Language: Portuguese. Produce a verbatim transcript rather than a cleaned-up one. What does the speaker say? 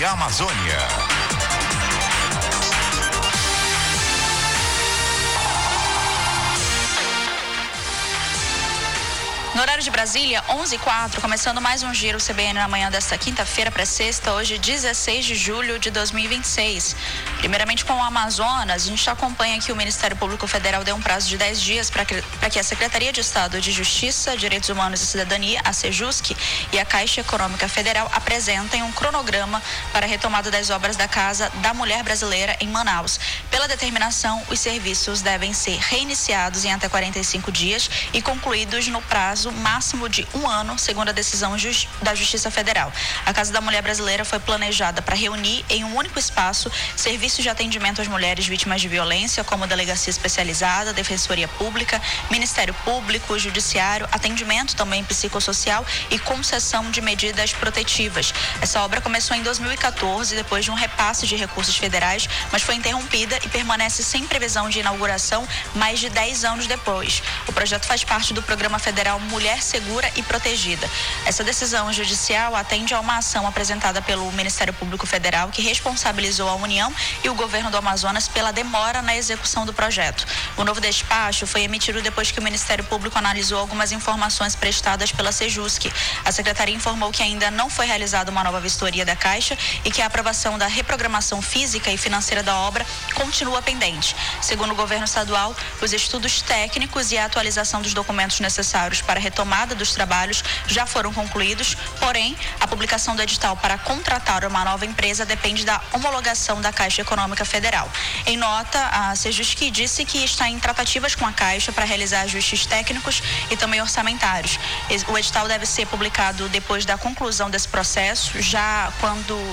Amazônia. No horário de Brasília, onze e quatro, começando mais um Giro C B N na manhã desta quinta-feira para sexta, hoje dezesseis de julho de dois mil e vinte e seis. Primeiramente com o Amazonas, a gente acompanha que o Ministério Público Federal deu um prazo de dez dias para que, que a Secretaria de Estado de Justiça, Direitos Humanos e Cidadania, a SEJUSC, e a Caixa Econômica Federal apresentem um cronograma para a retomada das obras da Casa da Mulher Brasileira em Manaus. Pela determinação, os serviços devem ser reiniciados em até quarenta e cinco dias e concluídos no prazo máximo de um ano, segundo a decisão just, da Justiça Federal. A Casa da Mulher Brasileira foi planejada para reunir em um único espaço serviços de atendimento às mulheres vítimas de violência, como Delegacia Especializada, Defensoria Pública, Ministério Público, Judiciário, atendimento também psicossocial e concessão de medidas protetivas. Essa obra começou em dois mil e quatorze, depois de um repasse de recursos federais, mas foi interrompida e permanece sem previsão de inauguração mais de dez anos depois. O projeto faz parte do Programa Federal Mulher Segura e Protegida. Essa decisão judicial atende a uma ação apresentada pelo Ministério Público Federal, que responsabilizou a União e o governo do Amazonas pela demora na execução do projeto. O novo despacho foi emitido depois que o Ministério Público analisou algumas informações prestadas pela SEJUSC. A secretaria informou que ainda não foi realizada uma nova vistoria da Caixa e que a aprovação da reprogramação física e financeira da obra continua pendente. Segundo o governo estadual, os estudos técnicos e a atualização dos documentos necessários para a retomada dos trabalhos já foram concluídos, porém, a publicação do edital para contratar uma nova empresa depende da homologação da Caixa Econômica Federal. Em nota, a SEJUSC disse que está em tratativas com a Caixa para realizar ajustes técnicos e também orçamentários. O edital deve ser publicado depois da conclusão desse processo, já quando